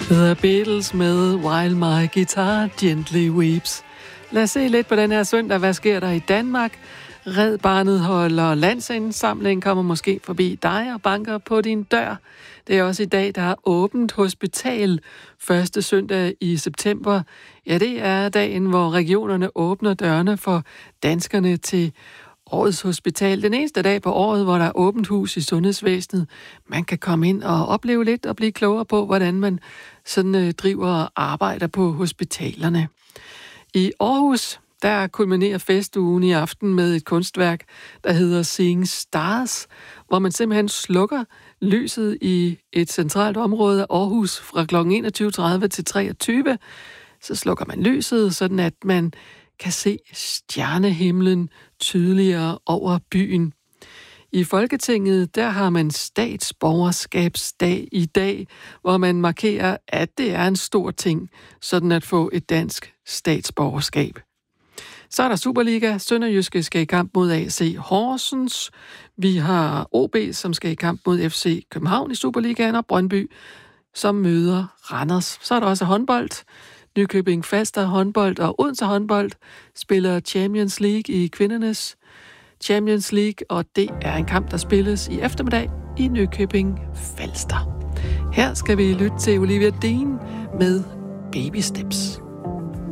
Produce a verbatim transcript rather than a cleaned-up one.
The Beatles med While My Guitar Gently Weeps. Lad os se lidt på den her søndag. Hvad sker der i Danmark? Red Barnet holder landsindsamling, kommer måske forbi dig og banker på din dør. Det er også i dag, der er åbent hospital første søndag i september. Ja, det er dagen, hvor regionerne åbner dørene for danskerne til årets hospital. Den eneste dag på året, hvor der er åbent hus i sundhedsvæsenet. Man kan komme ind og opleve lidt og blive klogere på, hvordan man sådan øh, driver og arbejder på hospitalerne. I Aarhus, der kulminerer festugen i aften med et kunstværk, der hedder Seeing Stars, hvor man simpelthen slukker lyset i et centralt område af Aarhus fra klokken enogtyve tredive til treogtyve. Så slukker man lyset, sådan at man kan se stjernehimlen tydeligere over byen. I Folketinget, der har man statsborgerskabsdag i dag, hvor man markerer, at det er en stor ting, sådan at få et dansk statsborgerskab. Så er der Superliga. Sønderjyske skal i kamp mod A C Horsens. Vi har O B, som skal i kamp mod F C København i Superligaen, og Brøndby, som møder Randers. Så er der også håndbold. Nykøbing Falster håndbold og Odense håndbold spiller Champions League i kvindernes Champions League, og det er en kamp, der spilles i eftermiddag i Nykøbing Falster. Her skal vi lytte til Olivia Dean med Baby Steps.